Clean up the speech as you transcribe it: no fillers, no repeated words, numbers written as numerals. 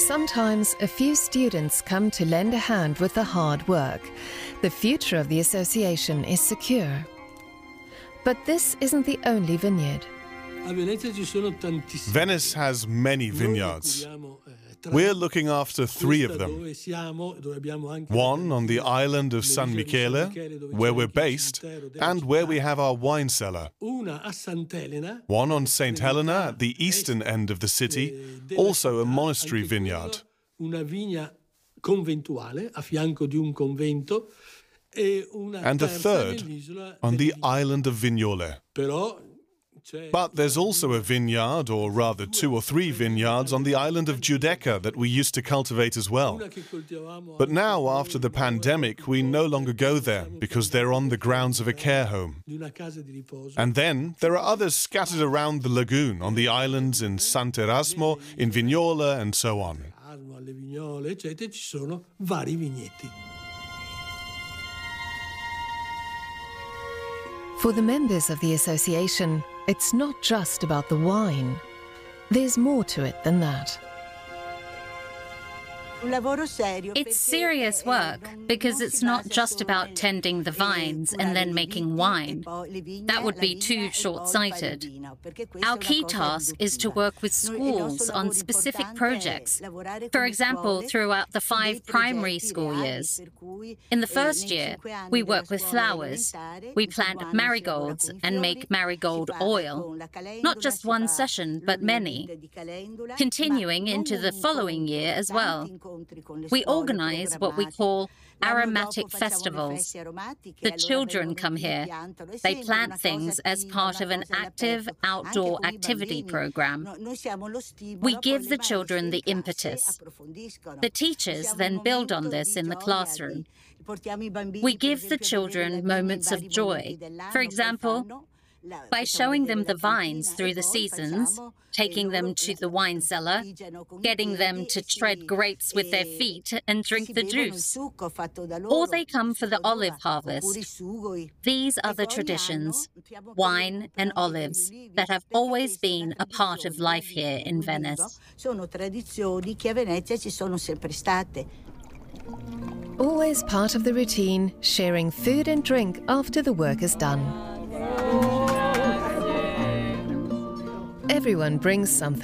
Sometimes a few students come to lend a hand with the hard work. The future of the association is secure. But this isn't the only vineyard. Venice has many vineyards. We're looking after 3 of them. One on the island of San Michele, where we're based, and where we have our wine cellar. One on St. Helena at the eastern end of the city, also a monastery vineyard. And a third on the island of Vignole. But there's also a vineyard, or rather 2 or 3 vineyards, on the island of Giudecca that we used to cultivate as well. But now, after the pandemic, we no longer go there because they're on the grounds of a care home. And then there are others scattered around the lagoon, on the islands in Sant'Erasmo, in Vignola, and so on. For the members of the association, it's not just about the wine. There's more to it than that. It's serious work because it's not just about tending the vines and then making wine. That would be too short-sighted. Our key task is to work with schools on specific projects, for example, throughout the 5 primary school years. In the first year, we work with flowers. We plant marigolds and make marigold oil. Not just one session, but many. Continuing into the following year as well. We organize what we call aromatic festivals. The children come here. They plant things as part of an active outdoor activity program. We give the children the impetus. The teachers then build on this in the classroom. We give the children moments of joy. For example, by showing them the vines through the seasons, taking them to the wine cellar, getting them to tread grapes with their feet and drink the juice. Or they come for the olive harvest. These are the traditions, wine and olives, that have always been a part of life here in Venice. Always part of the routine, sharing food and drink after the work is done. Everyone brings something.